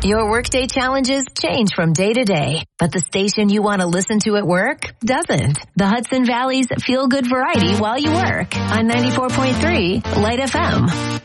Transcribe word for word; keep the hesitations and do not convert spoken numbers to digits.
Your workday challenges change from day to day, but the station you want to listen to at work doesn't. The Hudson Valley's Feel Good Variety while you work on ninety-four point three Light F M.